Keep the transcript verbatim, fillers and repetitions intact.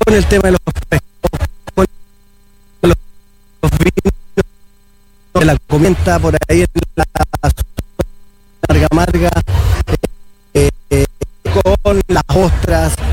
con el tema de los pescados, con los, los vinos, de la comenta por ahí en la Marga Marga, eh, eh, con las ostras,